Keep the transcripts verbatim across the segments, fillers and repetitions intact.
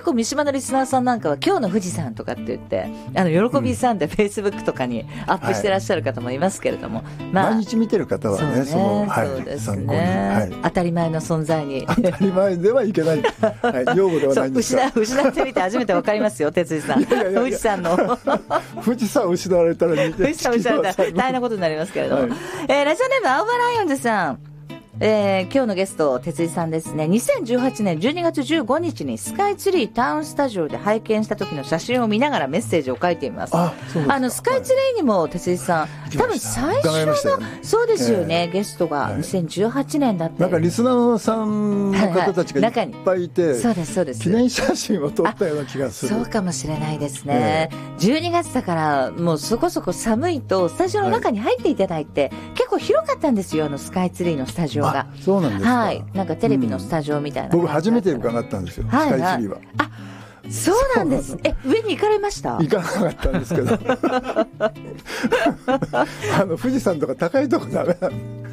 構三島のリスナーさんなんかは今日の富士山とかって言ってあの喜びさんでフェイスブックとかにアップしてらっしゃる方もいますけれども、はい、まあ、 毎日見てる方はね、その、はい、 そうですね、 参考に、はい、 当たり前の存在に当たり前ではいけない、はい、用語ではないんですが、 失, 失ってみて初めて分かりますよ哲司さん。いやいやいや富士山の富士山失われたら富士山失われたら大変なことになりますけれども、はい、えー、ラジオネーム青葉ライオンズさん、えー、今日のゲスト哲井さんですね。にせんじゅうはちねんじゅうにがつじゅうごにちにスカイツリータウンスタジオで拝見した時の写真を見ながらメッセージを書いています。ああのスカイツリーにも哲井さん、はい、多分最初の、ね、そうですよね、えー、ゲストがにせんじゅうはちねんだって、 なんかリスナーさんの方たちがいっぱいいて、はいはい、 そうですそうです、 記念写真を撮ったような気がする。 そうかもしれないですね、えー、じゅうにがつだからもうそこそこ寒いとスタジオの中に入っていただいて、はい、結構広かったんですよ、あのスカイツリーのスタジオが。 そうなんですか。 はい、なんかテレビのスタジオみたいな、 うん、僕初めて伺ったんですよ、はいはい、スカイツリーは。 あ、そうなんです。え、上に行かれました？ 行かなかったんですけどあの富士山とか高いとこダメなの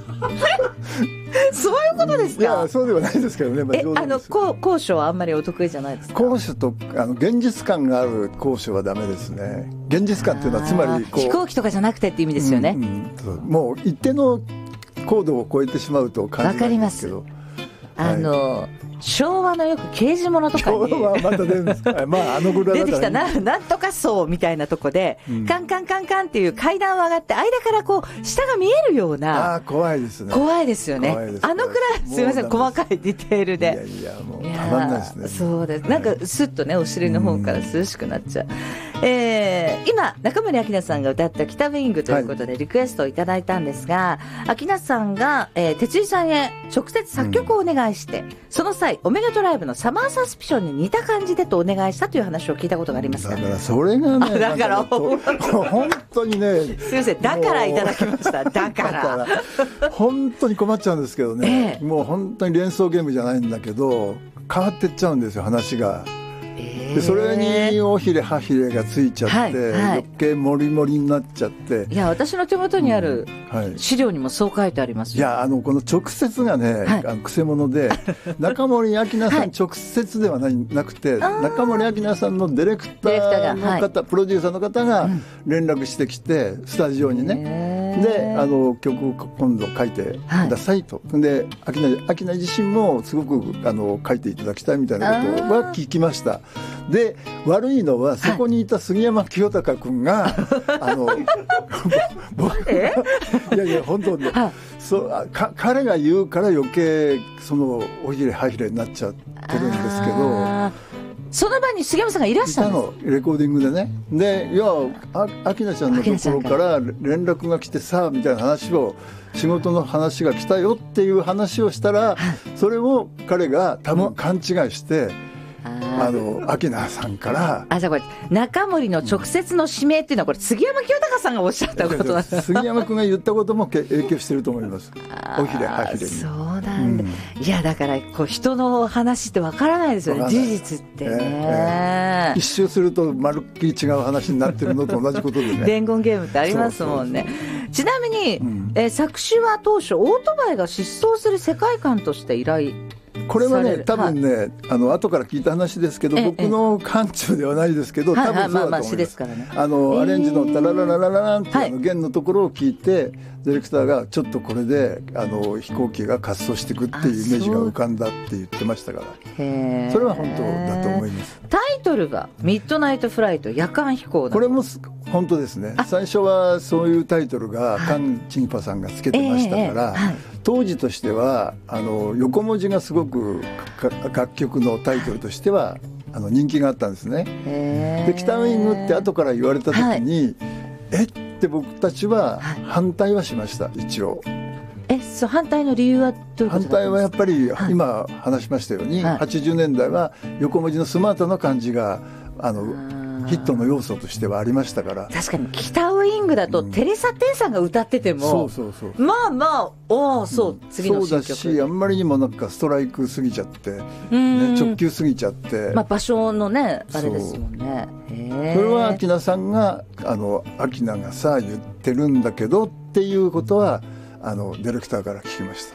そういうことですか？ いや、そうではないですけどね、まあ、 え、あの高高所はあんまりお得意じゃないですか？ 高所とあの現実感がある高所はダメですね。現実感っていうのはつまりこう飛行機とかじゃなくてって意味ですよね、 うんうん、もう一定の高度を超えてしまうと感じないんですけど。わかります。 あの、はい、昭和のよく刑事物とかに昭和はまた出るんですか、まあ、あのぐらいだ出てきた な, なんとか層みたいなとこで、うん、カンカンカンカンっていう階段を上がって間からこう下が見えるような。 あ、怖いですね。 怖いですよね。あのくらいすみません、細かいディテールで。 いやいや、もうたまんないですね。 そうです。なんかスッとね、お尻の方から涼しくなっちゃう、うん、えー、今中森明菜さんが歌った北ウィングということでリクエストをいただいたんですが、はい、明菜さんが、えー、哲井さんへ直接作曲をお願いして、うん、その際オメガトライブのサマーサスピションに似た感じでとお願いしたという話を聞いたことがありますが、 だからそれがね、 だから本当にね、 すみません、だからいただきました。だから本当に困っちゃうんですけどね、えー、もう本当に連想ゲームじゃないんだけど変わってっちゃうんですよ、話が。でそれに尾ひれ歯ひれがついちゃって、はいはい、余計モリモリになっちゃって。 いや、私の手元にある資料にもそう書いてありますよ、 うん、はい、いや、あのこの直接がね、はい、あの癖者で中森明菜さん直接ではない、なくて中森明菜さんのディレクターの方、はい、プロデューサーの方が連絡してきて、スタジオにね、であの曲を今度書いてくださいと、はい、で明菜、明菜自身もすごくあの書いていただきたいみたいなことは聞きました。で悪いのはそこにいた杉山清隆君が、はい、あの僕えいやいや本当に、はい、そうか彼が言うから余計そのおひれはひれになっちゃってるんですけど、 その場に杉山さんがいらっしゃるんです。 いたのレコーディングでね。でいや明菜ちゃんのところから連絡が来てさみたいな話を、仕事の話が来たよっていう話をしたら、はい、それを彼が多分勘違いして、あの明菜さんからあ、じゃあこれ中森の直接の指名っていうのはこれ杉山清隆さんがおっしゃったことなんです。 杉山君が言ったことも影響してると思います。おひれはひれに。 そうなんだ、うん、いやだからこう人の話ってわからないですよね、事実ってね、えーえー、 一周するとまるっきり違う話になってるのと同じことでね伝言ゲームってありますもんね。そうそうそう、ちなみに、うん、えー、作詞は当初オートバイが疾走する世界観として依頼、 これはね多分ね、はい、あの後から聞いた話ですけど、僕の感中ではないですけど、多分そうだと思います。あのアレンジのタラララララランっていうあの弦のところを聞いて、ディレクターがちょっとこれであの飛行機が滑走していくっていうイメージが浮かんだって言ってましたから、へそれは本当だと思います。 タイトルがミッドナイトフライト、夜間飛行。 これも本当ですね。最初はそういうタイトルがカン・チンファさんがつけてましたから、はい、当時としてはあの横文字がすごく楽曲のタイトルとしてはあの人気があったんですね。で北ウイングって後から言われた時に、はい、えって僕たちは反対はしました、一応。 えそう反対の理由はどういうことですか？ 反対はやっぱり今話しましたように、はい、はちじゅうねんだいは横文字のスマートな感じがあのヒットの要素としてはありましたから。 確かに北ウイングだとテレサ・テンさんが歌ってても、 そうそうそう、 まあまあおそう、うん、次の新曲そうだし、あんまりにもなんかストライクすぎちゃって、ね、直球すぎちゃって、 まあ、場所のねあれですもんね。 へそれは明菜さんがあの明菜がさ言ってるんだけどっていうことはあのディレクターから聞きました。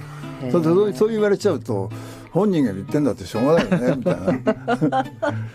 そう、そう言われちゃうと本人が言ってんだってしょうがないよねみたいな